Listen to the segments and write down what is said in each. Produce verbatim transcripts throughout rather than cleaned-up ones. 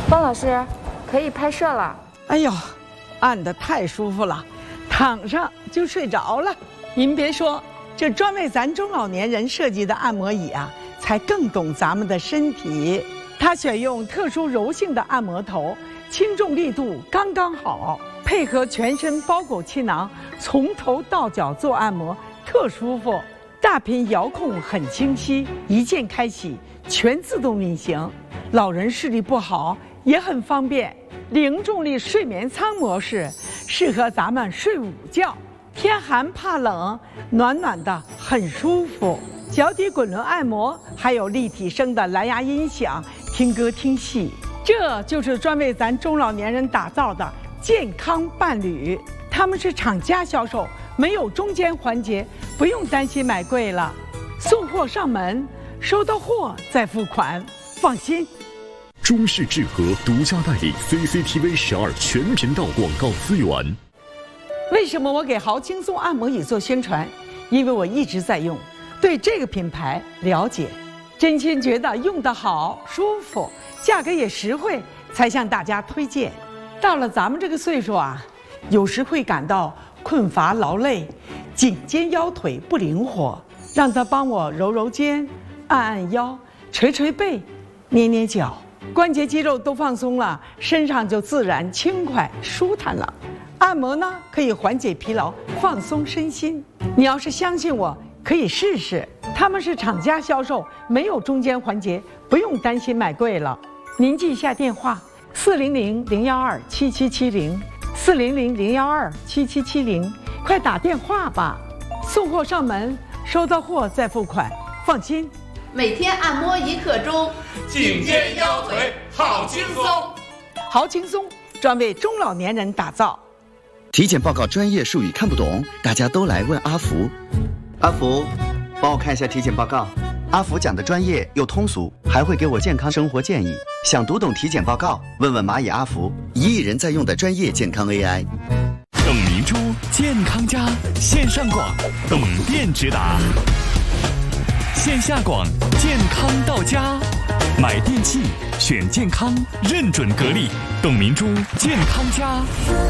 方老师，可以拍摄了。 哎呦，按得太舒服了，躺上就睡着了。您别说，这专为咱中老年人设计的按摩椅啊，才更懂咱们的身体。它选用特殊柔性的按摩头，轻重力度刚刚好，配合全身包裹气囊，从头到脚做按摩特舒服。大屏遥控很清晰，一键开启，全自动运行。老人视力不好也很方便。零重力睡眠舱模式适合咱们睡午觉，天寒怕冷，暖暖的很舒服。脚底滚轮按摩，还有立体声的蓝牙音响，听歌听戏。这就是专为咱中老年人打造的健康伴侣。他们是厂家销售，没有中间环节，不用担心买贵了。送货上门，收到货再付款，放心。 中视智和独家代理 C C T V 十二全频道广告资源。 为什么我给豪轻松按摩椅做宣传？因为我一直在用，对这个品牌了解，真心觉得用得好、舒服，价格也实惠，才向大家推荐。到了咱们这个岁数啊，有时会感到困乏劳累，颈肩腰腿不灵活，让他帮我揉揉肩、按按腰、捶捶背、捏捏脚。关节肌肉都放松了，身上就自然轻快舒坦了。按摩呢，可以缓解疲劳，放松身心。你要是相信我，可以试试。他们是厂家销售，没有中间环节，不用担心买贵了。您记一下电话：四零零零幺二七七七零，四零零零幺二七七七零，快打电话吧。送货上门，收到货再付款，放心。 每天按摩一刻钟， 颈肩腰腿好轻松。 好轻松，专为中老年人打造。 体检报告专业术语看不懂，大家都来问阿福。阿福，帮我看一下体检报告。阿福讲的专业又通俗，还会给我健康生活建议。想读懂体检报告，问问蚂蚁阿福，一亿人在用的专业健康 A I。 董明珠健康家线上广，董店直达。线下广，健康到家。买电器选健康，认准格力，董明珠健康家。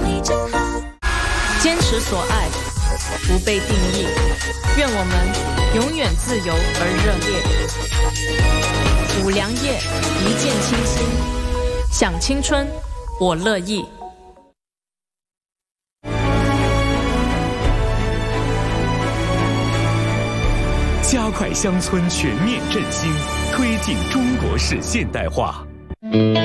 坚持所爱，不被定义。愿我们永远自由而热烈。五粮液，一见倾心。想青春，我乐意。 加快乡村全面振兴，推进中国式现代化。